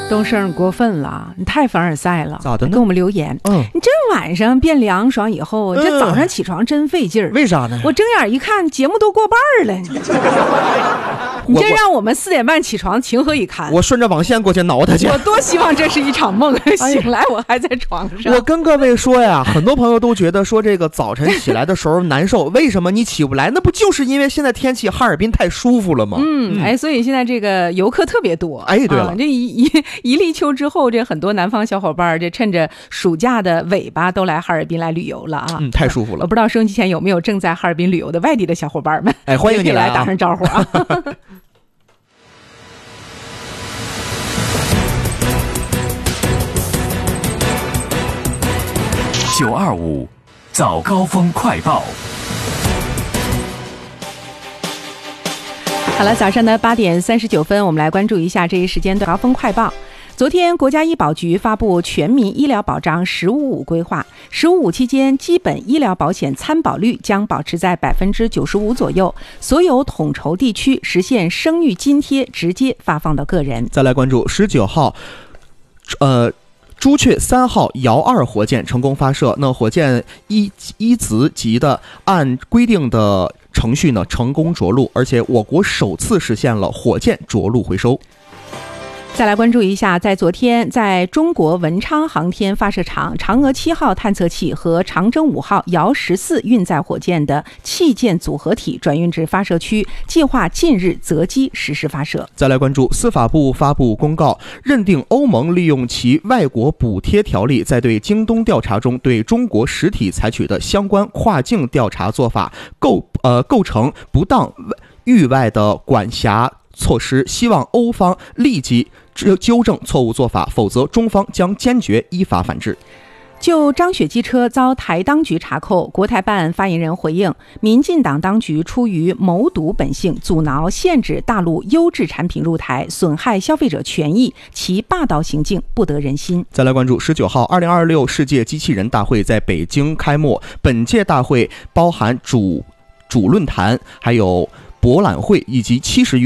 东升过分了，你太凡尔赛了。 咋的呢？ 给我们留言。你这晚上变凉爽以后，这早上起床真费劲儿。 为啥呢？ 我睁眼一看，节目都过半了。你这让我们4点半起床，情何以堪？ 我顺着网线过去挠他去。 我多希望这是一场梦，醒来我还在床上。 我跟各位说呀，很多朋友都觉得说这个早晨起来的时候难受，为什么你起不来？那不就是因为现在天气哈尔滨太舒服了吗？ 所以现在这个游客特别多。 对了， 这一立秋之后，这很多南方小伙伴这趁着暑假的尾巴都来哈尔滨来旅游了啊！ 太舒服了。 我不知道收音机前有没有正在哈尔滨旅游的外地的小伙伴们， 欢迎你来打声招呼啊 ！925早高峰快报。 好了，早上的8点39分，我们来关注一下这一时间的高峰快报。昨天，国家医保局发布全民医疗保障“1055”规划，“1055”期间，基本医疗保险参保率将保持在95%左右，所有统筹地区实现生育津贴直接发放到个人。 再来关注19号，朱雀3号遥2火箭成功发射，那火箭一子级的按规定的程序呢成功着陆，而且我国首次实现了火箭着陆回收。 再来关注一下，在昨天，在中国文昌航天发射场，嫦娥7号探测器和长征5号遥14运载火箭的器件组合体转运至发射区，计划近日择机实施发射。 再来关注，司法部发布公告，认定欧盟利用其外国补贴条例，在对京东调查中对中国实体采取的相关跨境调查做法构成不当域外的管辖措施，希望欧方立即纠正错误做法，否则中方将坚决依法反制。 就张雪机车遭台当局查扣，国台办发言人回应，民进党当局出于谋独本性，阻挠限制大陆优质产品入台，损害消费者权益，其霸道行径不得人心。 再来关注19号2026世界机器人大会在北京开幕，本届大会包含主论坛，还有博览会以及70余